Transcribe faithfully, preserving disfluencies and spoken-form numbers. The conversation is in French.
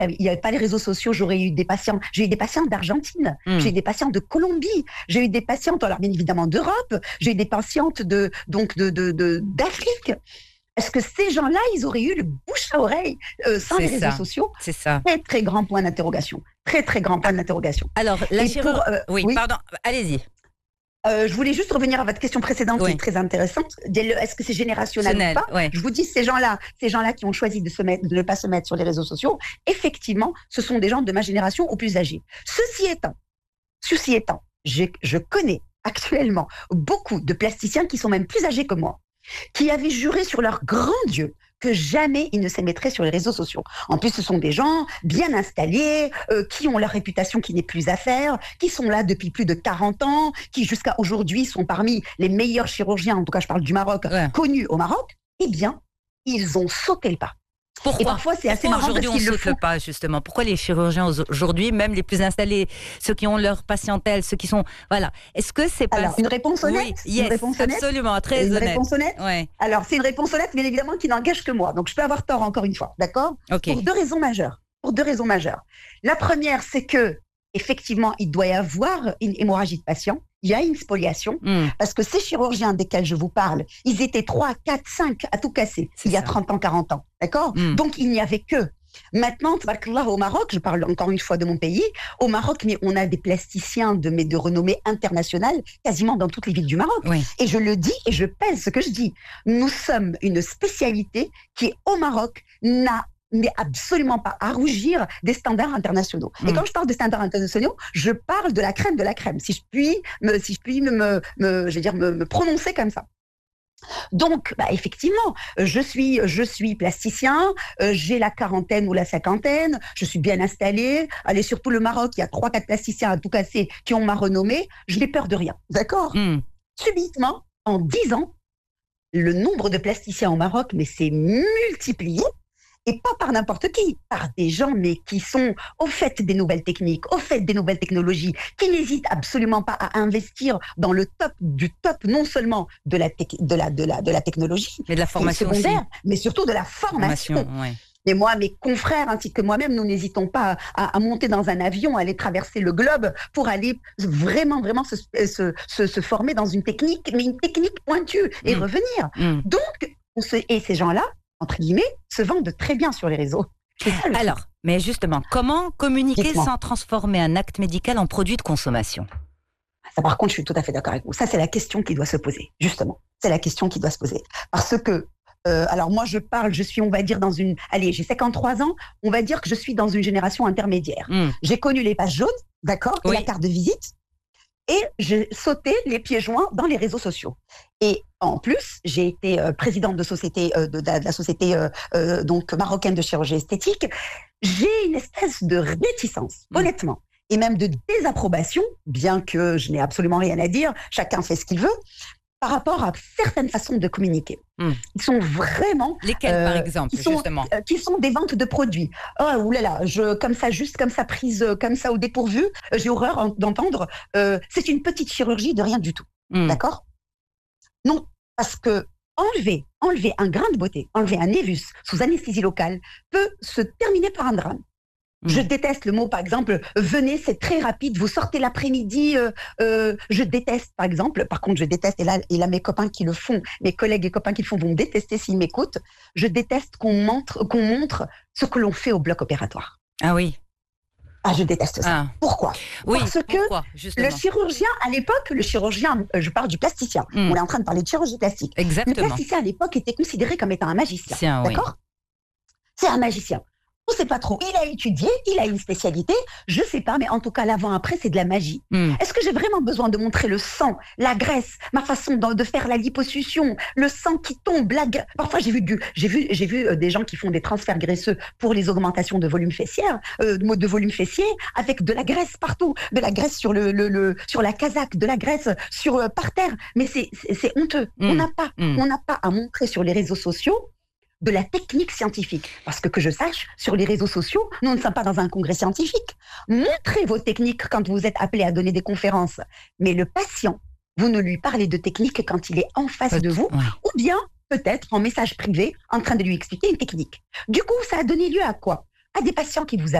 il n'y avait pas les réseaux sociaux, j'aurais eu des patients. J'ai eu des patients d'Argentine, mmh. j'ai eu des patients de Colombie, j'ai eu des patientes, alors bien évidemment d'Europe, j'ai eu des patientes de, donc de, de, de, d'Afrique. Est-ce que ces gens-là, ils auraient eu le bouche à oreille euh, sans c'est les réseaux ça. sociaux? C'est ça. Très, très grand point d'interrogation. Très, très grand point d'interrogation. Alors, la chirurgie... Euh, oui, oui, pardon, allez-y. Euh, je voulais juste revenir à votre question précédente oui. qui est très intéressante. Est-ce que c'est générationnel Sonnel, ou pas? ouais. Je vous dis, ces gens-là, ces gens-là qui ont choisi de, se mettre, de ne pas se mettre sur les réseaux sociaux, effectivement, ce sont des gens de ma génération ou plus âgés. Ceci étant, ceci étant, je connais actuellement beaucoup de plasticiens qui sont même plus âgés que moi, qui avaient juré sur leur grand Dieu que jamais ils ne s'émettraient sur les réseaux sociaux. En plus, ce sont des gens bien installés, euh, qui ont leur réputation qui n'est plus à faire, qui sont là depuis plus de quarante ans, qui jusqu'à aujourd'hui sont parmi les meilleurs chirurgiens, en tout cas je parle du Maroc, ouais. connus au Maroc. Eh bien, ils ont sauté le pas. Pourquoi? Et parfois, c'est assez Pourquoi marrant aujourd'hui parce qu'ils on le saute font. le pas, justement? Pourquoi les chirurgiens aujourd'hui, même les plus installés, ceux qui ont leur patientèle, ceux qui sont... Voilà. Est-ce que c'est pas... Alors, une réponse honnête? Oui, yes, une réponse honnête absolument, très une honnête. réponse honnête ouais. Alors, c'est une réponse honnête, bien évidemment, qui n'engage que moi. Donc, je peux avoir tort encore une fois, d'accord? okay. Pour deux raisons majeures. Pour deux raisons majeures. La première, c'est que, effectivement, il doit y avoir une hémorragie de patient. Il y a une spoliation, mm. parce que ces chirurgiens desquels je vous parle, ils étaient trois, quatre, cinq à tout casser, il y a ça. trente ans, quarante ans, d'accord mm. Donc, il n'y avait que. Maintenant, au Maroc, je parle encore une fois de mon pays, au Maroc, mais on a des plasticiens de, mais de renommée internationale, quasiment dans toutes les villes du Maroc. Oui. Et je le dis, et je pèse ce que je dis. Nous sommes une spécialité qui, au Maroc, n'a mais absolument pas à rougir des standards internationaux. Mmh. Et quand je parle de standards internationaux, je parle de la crème de la crème, si je puis me, si je puis me, me, me je veux dire, me, me prononcer comme ça. Donc, bah, effectivement, je suis, je suis plasticien, euh, j'ai la quarantaine ou la cinquantaine, je suis bien installée. Allez, surtout le Maroc, il y a trois, quatre plasticiens à tout casser qui ont ma renommée. Je n'ai peur de rien, d'accord ? Mmh. Subitement, en dix ans, le nombre de plasticiens au Maroc, mais c'est multiplié. Et pas par n'importe qui, par des gens mais qui sont au fait des nouvelles techniques, au fait des nouvelles technologies, qui n'hésitent absolument pas à investir dans le top du top, non seulement de la, te- de la, de la, de la technologie, mais de la formation secondaire, aussi. mais surtout de la formation. formation ouais. Et moi, mes confrères ainsi que moi-même, nous n'hésitons pas à, à monter dans un avion, à aller traverser le globe pour aller vraiment, vraiment se, se, se, se former dans une technique, mais une technique pointue et mmh. revenir. Mmh. Donc, on se, et ces gens-là, entre guillemets, se vendent très bien sur les réseaux. Alors, truc. mais justement, comment communiquer Dites-moi. sans transformer un acte médical en produit de consommation? Ça, par contre, je suis tout à fait d'accord avec vous. Ça, c'est la question qui doit se poser, justement. C'est la question qui doit se poser. Parce que, euh, alors moi, je parle, je suis, on va dire, dans une... Allez, j'ai cinquante-trois ans, on va dire que je suis dans une génération intermédiaire. Mm. J'ai connu les pages jaunes, d'accord, oui. et la carte de visite. Et j'ai sauté les pieds joints dans les réseaux sociaux. Et en plus, j'ai été euh, présidente de, société, euh, de, de, de la société euh, euh, donc, marocaine de chirurgie esthétique. J'ai une espèce de réticence, mmh. honnêtement, et même de désapprobation, bien que je n'ai absolument rien à dire, chacun fait ce qu'il veut, par rapport à certaines façons de communiquer. Mmh. Ils sont vraiment... Lesquels, euh, par exemple, qui sont, justement euh, Qui sont des ventes de produits. Oh, oulala, je, comme ça, juste comme ça, prise comme ça au dépourvu, euh, j'ai horreur en, d'entendre, euh, c'est une petite chirurgie de rien du tout. Mmh. D'accord ? Non, parce que enlever, enlever un grain de beauté, enlever un névus sous anesthésie locale peut se terminer par un drame. Mmh. Je déteste le mot, par exemple, venez, c'est très rapide, vous sortez l'après-midi, euh, euh, je déteste, par exemple, par contre, je déteste, et là, et là, mes copains qui le font, mes collègues et copains qui le font vont me détester s'ils m'écoutent, je déteste qu'on montre, qu'on montre ce que l'on fait au bloc opératoire. Ah oui. Ah, je déteste ça. Ah. Pourquoi ? Oui, Parce pourquoi, que justement. le chirurgien, à l'époque, le chirurgien, je parle du plasticien, mmh. on est en train de parler de chirurgie plastique. Exactement. Le plasticien, à l'époque, était considéré comme étant un magicien. Tiens, d'accord ? Oui. C'est un magicien. On ne sait pas trop. Il a étudié, il a une spécialité, je ne sais pas, mais en tout cas, l'avant-après, c'est de la magie. Mm. Est-ce que j'ai vraiment besoin de montrer le sang, la graisse, ma façon de, de faire la liposuction, le sang qui tombe, la gra... Parfois, j'ai vu, du, j'ai vu, j'ai vu des gens qui font des transferts graisseux pour les augmentations de volume fessière, euh, de volume fessier, avec de la graisse partout, de la graisse sur, le, le, le, sur la casaque, de la graisse sur, euh, par terre. Mais c'est, c'est, c'est honteux. Mm. On n'a pas, mm. on n'a pas à montrer sur les réseaux sociaux de la technique scientifique. Parce que, que je sache, sur les réseaux sociaux, nous ne sommes pas dans un congrès scientifique. Montrez vos techniques quand vous êtes appelé à donner des conférences. Mais le patient, vous ne lui parlez de technique quand il est en face Peut- de vous, ouais. ou bien, peut-être, en message privé, en train de lui expliquer une technique. Du coup, ça a donné lieu à quoi ? à des patients qui vous